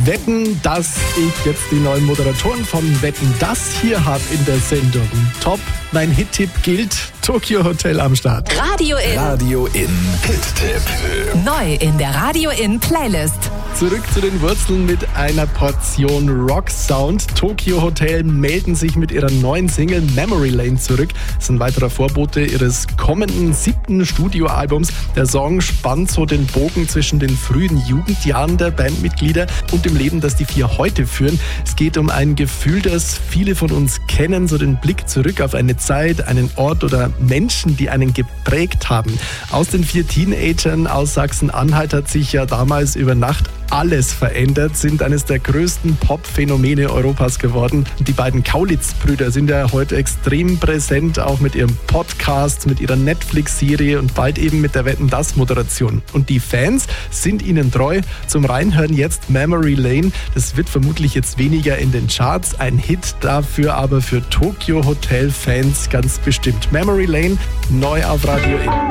Wetten, dass ich jetzt die neuen Moderatoren von Wetten, das hier habe in der Sendung. Top, mein Hit-Tipp gilt, Tokio Hotel am Start. Radio in Hit-Tipp. Neu in der Radio in Playlist. Zurück zu den Wurzeln mit einer Portion Rock-Sound. Tokio Hotel melden sich mit ihrer neuen Single Memory Lane zurück. Das ist ein weiterer Vorbote ihres kommenden 7. Studioalbums. Der Song spannt so den Bogen zwischen den frühen Jugendjahren der Bandmitglieder und dem Leben, das die 4 heute führen. Es geht um ein Gefühl, das viele von uns kennen, so den Blick zurück auf eine Zeit, einen Ort oder Menschen, die einen geprägt haben. Aus den 4 Teenagern aus Sachsen-Anhalt hat sich ja damals über Nacht alles verändert, sind eines der größten Pop-Phänomene Europas geworden. Die beiden Kaulitz-Brüder sind ja heute extrem präsent, auch mit ihrem Podcast, mit ihrer Netflix-Serie und bald eben mit der Wetten, das Moderation. Und die Fans sind ihnen treu. Zum Reinhören jetzt Memory Lane. Das wird vermutlich jetzt weniger in den Charts, ein Hit dafür aber für Tokio Hotel Fans ganz bestimmt. Memory Lane, neu auf Radio In.